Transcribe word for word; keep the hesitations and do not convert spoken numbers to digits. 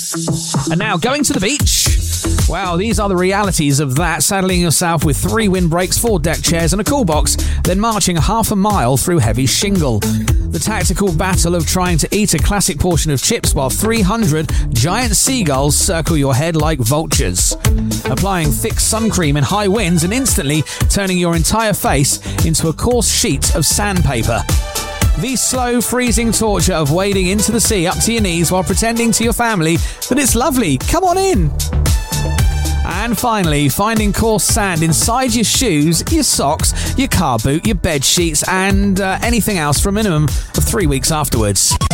And now, going to the beach. Wow, these are the realities of that. Saddling yourself with three windbreaks, four deck chairs and a cool box, then marching half a mile through heavy shingle. The tactical battle of trying to eat a classic portion of chips while three hundred giant seagulls circle your head like vultures. Applying thick sun cream in high winds and instantly turning your entire face into a coarse sheet of sandpaper. The slow, freezing torture of wading into the sea up to your knees while pretending to your family that it's lovely. Come on in. And finally, finding coarse sand inside your shoes, your socks, your car boot, your bed sheets, and uh, anything else for a minimum of three weeks afterwards.